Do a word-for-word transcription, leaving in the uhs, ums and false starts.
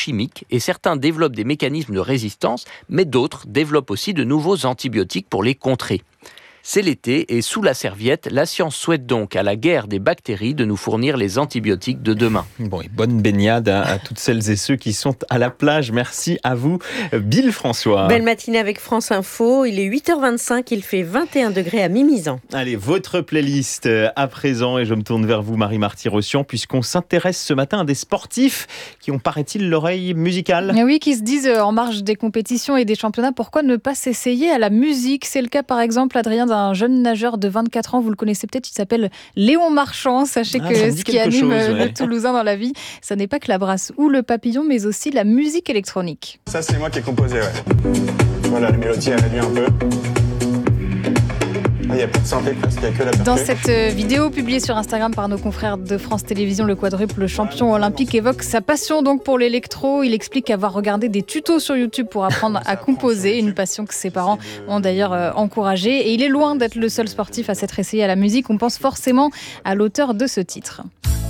chimiques et certains développent des mécanismes de résistance, mais d'autres développent aussi de nouveaux antibiotiques pour les contrer. C'est l'été et sous la serviette, la science souhaite donc à la guerre des bactéries de nous fournir les antibiotiques de demain. Bon, et bonne baignade à, à toutes celles et ceux qui sont à la plage. Merci à vous, Bill François. Belle matinée avec France Info. Il est huit heures vingt-cinq, il fait vingt et un degrés à Mimizan. Allez, votre playlist à présent, et je me tourne vers vous, Marie-Marty-Rossian, puisqu'on s'intéresse ce matin à des sportifs qui ont, paraît-il, l'oreille musicale. Oui, qui se disent en marge des compétitions et des championnats, pourquoi ne pas s'essayer à la musique ? C'est le cas, par exemple, Adrien, d'un jeune nageur de vingt-quatre ans, vous le connaissez peut-être, il s'appelle Léon Marchand. Sachez ah, que ce qui anime chose, ouais. le Toulousain dans la vie, ça n'est pas que la brasse ou le papillon, mais aussi la musique électronique. Ça, c'est moi qui ai composé, ouais. Voilà, la mélodie a réduit un peu. Il n'y a plus de synthé presque, il n'y a que la percée. Dans cette vidéo publiée sur Instagram par nos confrères de France Télévisions, le quadruple champion olympique évoque sa passion donc pour l'électro. Il explique avoir regardé des tutos sur YouTube pour apprendre à composer, une passion que ses parents ont d'ailleurs encouragée. Et il est loin d'être le seul sportif à s'être essayé à la musique. On pense forcément à l'auteur de ce titre.